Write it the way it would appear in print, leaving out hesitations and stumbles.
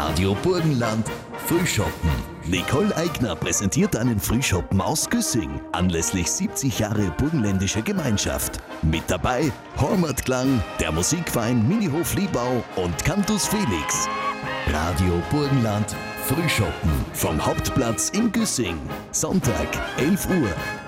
Radio Burgenland Frühschoppen. Nicole Eigner präsentiert einen Frühschoppen aus Güssing anlässlich 70 Jahre burgenländischer Gemeinschaft. Mit dabei Hormatklang, der Musikverein Minihof Liebau und Cantus Felix. Radio Burgenland Frühschoppen vom Hauptplatz in Güssing. Sonntag, 11 Uhr.